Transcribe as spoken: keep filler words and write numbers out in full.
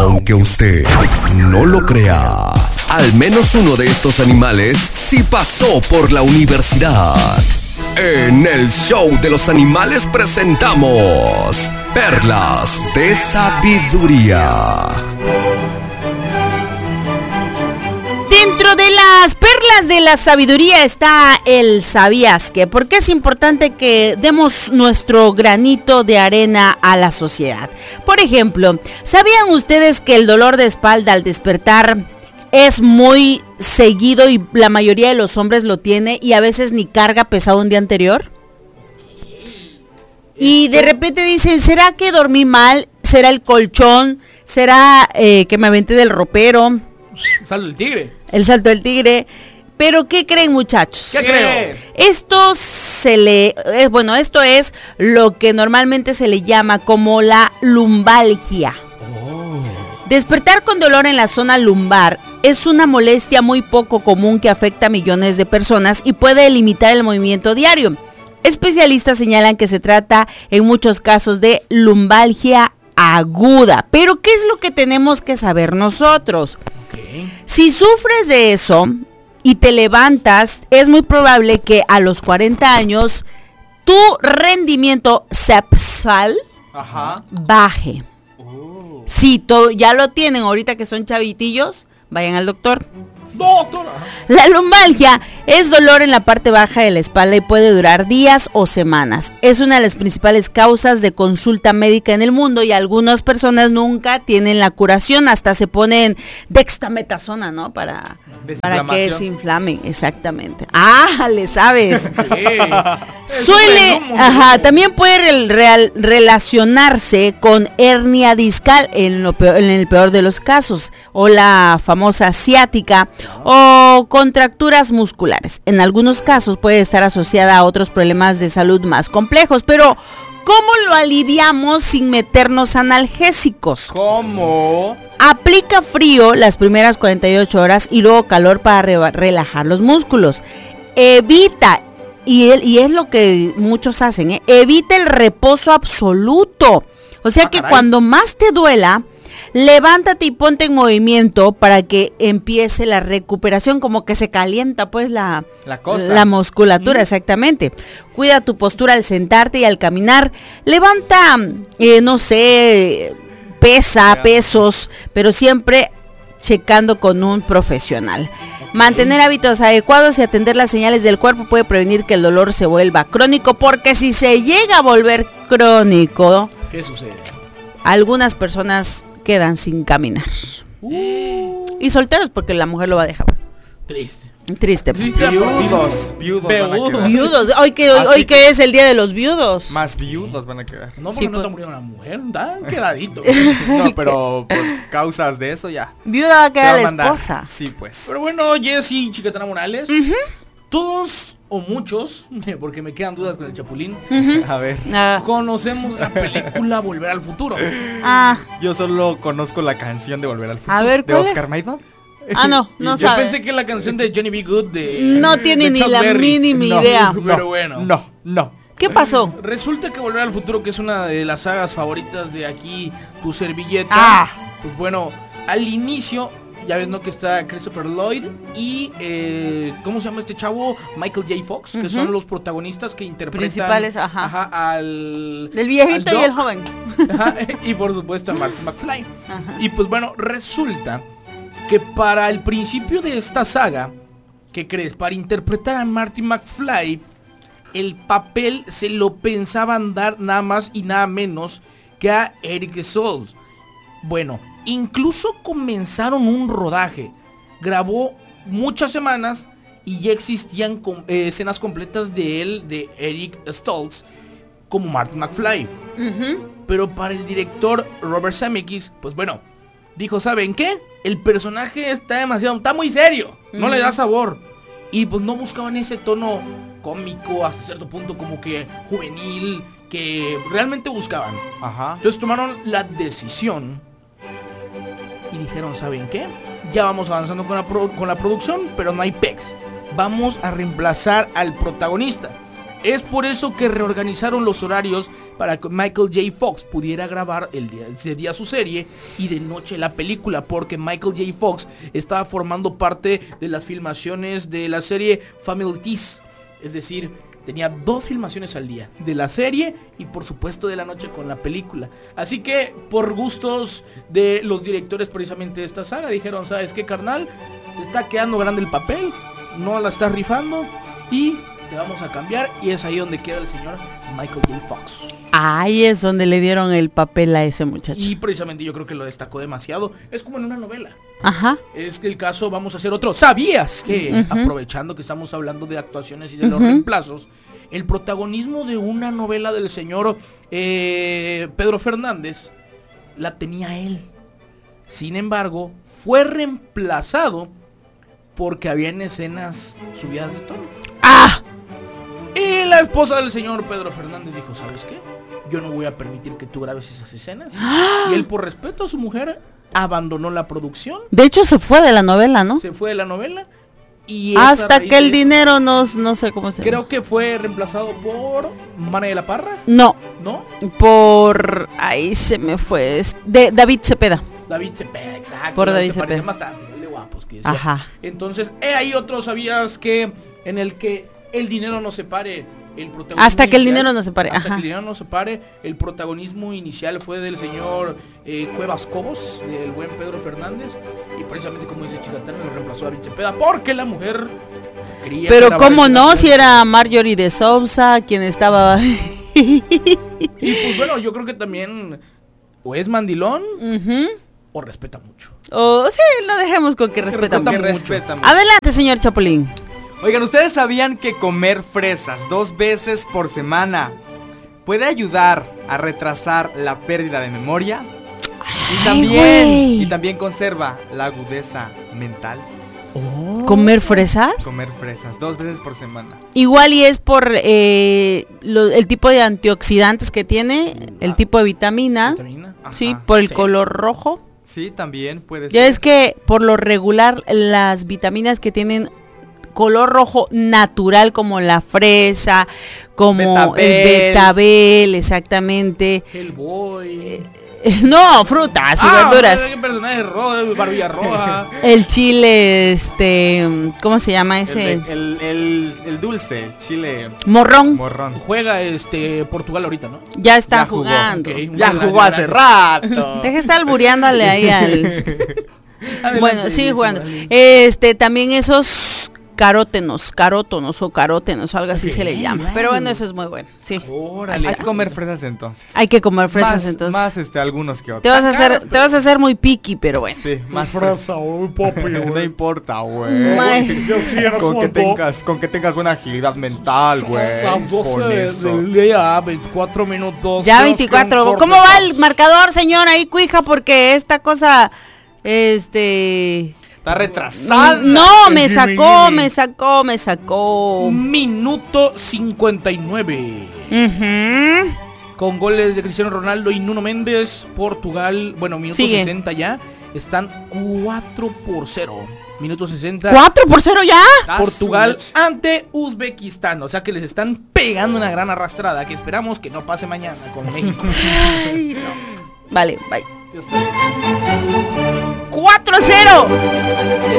Aunque usted no lo crea, al menos uno de estos animales sí pasó por la universidad. En el show de los animales presentamos Perlas de Sabiduría. Dentro de las perlas de la sabiduría está el ¿sabías qué? Porque es importante que demos nuestro granito de arena a la sociedad. Por ejemplo, ¿sabían ustedes que el dolor de espalda al despertar es muy seguido y la mayoría de los hombres lo tiene y a veces ni carga pesado un día anterior? Y de repente dicen, ¿será que dormí mal? ¿Será el colchón? ¿Será eh, que me aventé del ropero? El salto del tigre. El salto del tigre. Pero ¿qué creen, muchachos? ¿Qué creo? Esto se le, eh, bueno, esto es lo que normalmente se le llama como la lumbalgia. Oh. Despertar con dolor en la zona lumbar es una molestia muy poco común que afecta a millones de personas y puede limitar el movimiento diario. Especialistas señalan que se trata en muchos casos de lumbalgia aguda. Pero ¿qué es lo que tenemos que saber nosotros? Okay. Si sufres de eso y te levantas, es muy probable que a los cuarenta años tu rendimiento sexual Ajá. baje. Oh. Si to- ya lo tienen ahorita que son chavitillos, vayan al doctor. Doctora. La lumbalgia es dolor en la parte baja de la espalda y puede durar días o semanas. Es una de las principales causas de consulta médica en el mundo y algunas personas nunca tienen la curación, hasta se ponen dextametasona, ¿no? Para, para que se inflamen, exactamente. Ah, le sabes. Sí. Suele, ajá, también puede re- real, relacionarse con hernia discal en, lo peor, en el peor de los casos, o la famosa ciática, o contracturas musculares. En algunos casos puede estar asociada a otros problemas de salud más complejos, pero ¿cómo lo aliviamos sin meternos analgésicos? ¿Cómo? Aplica frío las primeras cuarenta y ocho horas y luego calor para re- relajar los músculos. Evita, y, el, y es lo que muchos hacen, ¿eh? Evita el reposo absoluto. O sea ah, que caray. Cuando más te duela, levántate y ponte en movimiento para que empiece la recuperación, como que se calienta pues la, la, cosa. la musculatura, mm. exactamente. Cuida tu postura al sentarte y al caminar. Levanta, eh, no sé, pesa, pesos, pero siempre checando con un profesional. Mantener hábitos adecuados y atender las señales del cuerpo puede prevenir que el dolor se vuelva crónico, porque si se llega a volver crónico, ¿qué sucede? Algunas personas quedan sin caminar. Uh. Y solteros porque la mujer lo va a dejar. Triste. Triste. Triste. Viudos. Viudos van a quedar. Viudos. Hoy que, hoy, hoy que es el día de los viudos. Más viudos van a quedar. No, porque sí, no está muriendo una mujer. Está quedadito. No, pero por causas de eso ya. Viuda va a quedar la esposa. Sí, pues. Pero bueno, Jessy Chicatana Morales. Uh-huh. Todos o muchos, porque me quedan dudas con el Chapulín. Uh-huh. A ver. Uh. Conocemos la película Volver al Futuro. Ah. Yo solo conozco la canción de Volver al Futuro. A ver, de Oscar Maidón. Ah, no, no Yo sabe. pensé que la canción de Johnny B. Good de no tiene de ni Chuck la Berry. mínima no, idea. No, pero bueno. No, no. ¿Qué pasó? Resulta que Volver al Futuro, que es una de las sagas favoritas de aquí, tu servilleta. Ah. Pues bueno, al inicio, ya ves, ¿no? Que está Christopher Lloyd y, eh, ¿cómo se llama este chavo? Michael J. Fox, uh-huh. que son los protagonistas que interpretan. Principales, ajá. Ajá, al... El viejito al y el joven. Ajá, y por supuesto a Marty McFly. Ajá. Y pues bueno, resulta que para el principio de esta saga, ¿qué crees? Para interpretar a Marty McFly, el papel se lo pensaban dar nada más y nada menos que a Eric Stoltz. Bueno, incluso comenzaron un rodaje. Grabó muchas semanas y ya existían com- eh, escenas completas de él, de Eric Stoltz, como Marty McFly. Uh-huh. Pero para el director Robert Zemeckis, pues bueno, dijo, ¿saben qué? El personaje está demasiado, está muy serio, no uh-huh. le da sabor. Y pues no buscaban ese tono cómico, hasta cierto punto como que juvenil, que realmente buscaban. Ajá. Entonces tomaron la decisión y dijeron, ¿saben qué? Ya vamos avanzando con la, pro- con la producción, pero no hay pex. Vamos a reemplazar al protagonista. Es por eso que reorganizaron los horarios para que Michael J. Fox pudiera grabar el día, ese día su serie y de noche la película, porque Michael J. Fox estaba formando parte de las filmaciones de la serie Family Ties, es decir, tenía dos filmaciones al día, de la serie y por supuesto de la noche con la película. Así que por gustos de los directores precisamente de esta saga dijeron, ¿sabes qué, carnal? Te está quedando grande el papel, no la estás rifando y te vamos a cambiar. Y es ahí donde queda el señor Michael J. Fox. Ahí es donde le dieron el papel a ese muchacho. Y precisamente yo creo que lo destacó demasiado. Es como en una novela. Ajá. Es que el caso, vamos a hacer otro. ¿Sabías que, uh-huh. aprovechando que estamos hablando de actuaciones y de uh-huh. los reemplazos, el protagonismo de una novela del señor eh, Pedro Fernández la tenía él? Sin embargo, fue reemplazado porque habían escenas subidas de tono. ¡Ah! Y la esposa del señor Pedro Fernández dijo, ¿sabes qué? Yo no voy a permitir que tú grabes esas escenas. ¡Ah! Y él, por respeto a su mujer, abandonó la producción. De hecho, se fue de la novela, ¿no? Se fue de la novela. Y hasta que el dinero no, no sé cómo se llama. Creo que fue reemplazado por Mane de la Parra. No. ¿No? Por... ahí se me fue. De David Cepeda. David Cepeda, exacto. Por David se Cepeda. Bastante, de guapos que decía. Ajá. Entonces, eh, hay otros, ¿sabías que en el que el dinero no separe el protagonismo hasta que inicial, el dinero no se pare? Hasta Ajá. que el dinero no se pare, el protagonismo inicial fue del señor eh, Cuevas Cobos, del buen Pedro Fernández, y precisamente como dice Chigatán, lo reemplazó a David Cepeda porque la mujer quería. Pero cómo no, si era Marjorie de Sousa quien estaba. Y pues bueno, yo creo que también o es mandilón uh-huh. o respeta mucho. O oh, sí, lo dejemos con que respeta, respeta, mucho. respeta mucho. Adelante, señor Chapulín. Oigan, ¿ustedes sabían que comer fresas dos veces por semana puede ayudar a retrasar la pérdida de memoria? Y también, Ay, y también conserva la agudeza mental. Oh. ¿Comer fresas? Comer fresas dos veces por semana. Igual y es por eh, lo, el tipo de antioxidantes que tiene, el ah. tipo de vitamina, ¿Vitamina? Sí, Ajá. por el sí. color rojo. Sí, también puede ya ser. Ya es que por lo regular las vitaminas que tienen color rojo natural, como la fresa, como betabel. el betabel, exactamente. El boy. Eh, no, frutas y ah, verduras. ¿Qué personaje rojo, barbilla roja? El chile, este, ¿cómo se llama ese? El, el, el, el dulce, el chile. Morrón. Morrón. Juega este Portugal ahorita, ¿no? Ya está ya jugando. Okay, ya jugó hace rato. Deja de estar albureándole ahí al. Bueno, sigue jugando. Este, también esos carótenos, carótonos o carótenos, algo así okay, se le llama. Pero bueno, eso es muy bueno, sí. Órale. Hay que comer fresas entonces. Hay que comer fresas más, entonces. Más este algunos que otros. Te vas a hacer, te vas a hacer muy picky, pero bueno. Sí, más fresa, muy popi, no importa, güey. Con que tengas, con que tengas buena agilidad mental, güey. Las doce del día, veinticuatro minutos. Ya veinticuatro. ¿Cómo va el marcador, señor? Ahí, cuija, porque esta cosa, este... está retrasada. No, me sacó, me sacó, me sacó. Minuto cincuenta y nueve. Uh-huh. Con goles de Cristiano Ronaldo y Nuno Méndez. Portugal, bueno, minuto Sigue. sesenta ya. Están cuatro por cero. Minuto sesenta. ¿cuatro por cero ya? Portugal ante Uzbekistán. O sea que les están pegando una gran arrastrada que esperamos que no pase mañana con México. Ay, no. Vale, bye. cuatro cero.